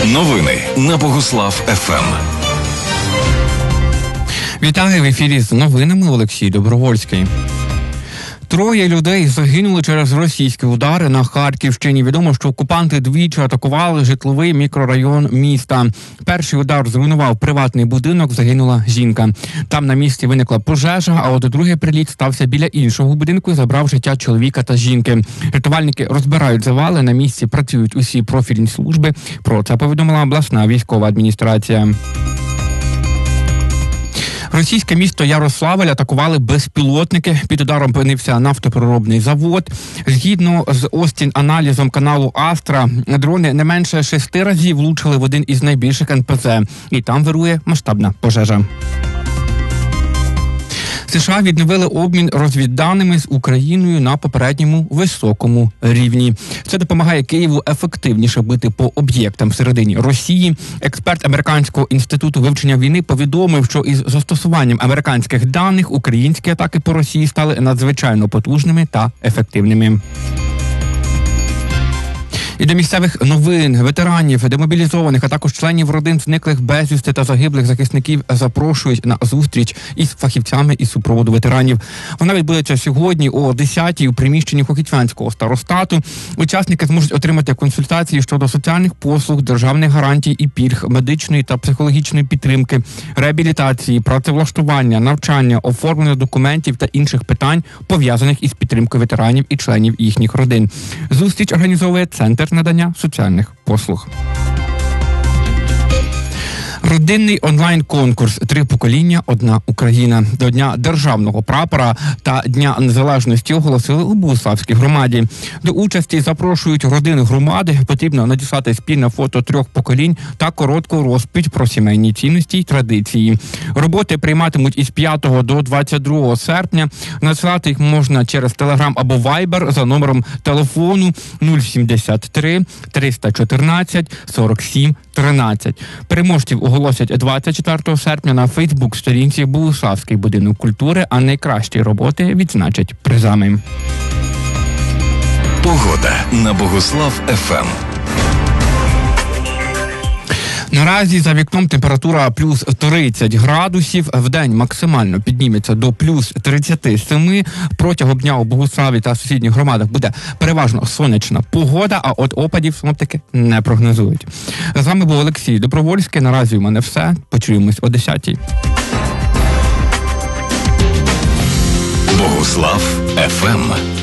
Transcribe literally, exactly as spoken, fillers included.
Новини на Богуслав еф ем. Вітаю, в ефірі з новинами Олексій Добровольський. Троє людей загинули через російські удари на Харківщині. Відомо, що окупанти двічі атакували житловий мікрорайон міста. Перший удар зруйнував приватний будинок, загинула жінка. Там на місці виникла пожежа, а от другий приліт стався біля іншого будинку і забрав життя чоловіка та жінки. Рятувальники розбирають завали, на місці працюють усі профільні служби. Про це повідомила обласна військова адміністрація. Російське місто Ярославль атакували безпілотники. Під ударом опинився нафтопереробний завод. Згідно з Остін-аналізом каналу Астра, дрони не менше шести разів влучили в один із найбільших ен пе зе. І там вирує масштабна пожежа. США відновили обмін розвідданими з Україною на попередньому високому рівні. Це допомагає Києву ефективніше бити по об'єктам всередині Росії. Експерт Американського інституту вивчення війни повідомив, що із застосуванням американських даних українські атаки по Росії стали надзвичайно потужними та ефективними. І до місцевих новин. Ветеранів, демобілізованих, а також членів родин зниклих безвісти та загиблих захисників запрошують на зустріч із фахівцями із супроводу ветеранів. Вона відбудеться сьогодні о десятій у приміщенні Хохітвянського старостату. Учасники зможуть отримати консультації щодо соціальних послуг, державних гарантій і пільг, медичної та психологічної підтримки, реабілітації, працевлаштування, навчання, оформлення документів та інших питань, пов'язаних із підтримкою ветеранів і членів їхніх родин. Зустріч організовує Центр надання соціальних послуг. Родинний онлайн-конкурс «Три покоління. Одна Україна». До Дня державного прапора та Дня незалежності оголосили у Богуславській громаді. До участі запрошують родини громади. Потрібно надіслати спільне фото трьох поколінь та коротку розповідь про сімейні цінності й традиції. Роботи прийматимуть із п'ятого до двадцять другого серпня. Надсилати їх можна через Телеграм або Вайбер за номером телефону нуль сімдесят три триста чотирнадцять сорок сім тринадцять. Переможців оголосять двадцять четвертого серпня на Фейсбук-сторінці Богуславський будинок культури, а найкращі роботи відзначать призами. Погода на Богуслав еф ем. Наразі за вікном температура плюс тридцять градусів, вдень максимально підніметься до плюс тридцять сім. Протягом дня у Богуславі та сусідніх громадах буде переважно сонячна погода, а от опадів синоптики не прогнозують. З вами був Олексій Добровольський. Наразі у мене все. Почуємось о десятій. Богуслав еф ем.